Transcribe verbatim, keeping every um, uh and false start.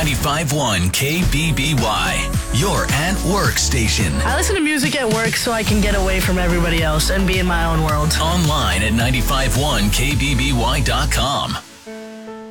ninety-five point one K B B Y, your at-work station. I listen to music at work so I can get away from everybody else and be in my own world. Online at ninety-five point one K B B Y dot com.